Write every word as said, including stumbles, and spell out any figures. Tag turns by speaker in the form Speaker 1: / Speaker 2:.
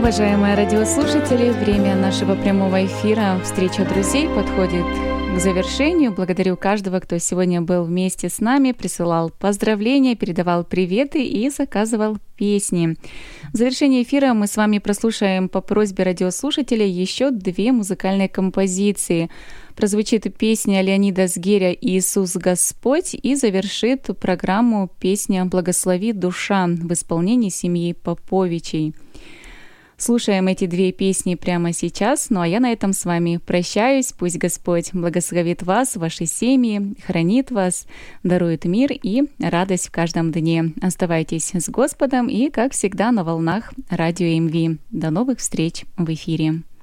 Speaker 1: Уважаемые радиослушатели, время нашего прямого эфира «Встреча друзей» подходит к завершению. Благодарю каждого, кто сегодня был вместе с нами, присылал поздравления, передавал приветы и заказывал песни. В завершении эфира мы с вами прослушаем по просьбе радиослушателей еще две музыкальные композиции. Прозвучит песня Леонида Сгеря «Иисус Господь» и завершит программу песня «Благослови душа» в исполнении семьи Поповичей. Слушаем эти две песни прямо сейчас, ну а я на этом с вами прощаюсь. Пусть Господь благословит вас, ваши семьи, хранит вас, дарует мир и радость в каждом дне. Оставайтесь с Господом и, как всегда, на волнах радио МВ. До новых встреч в эфире.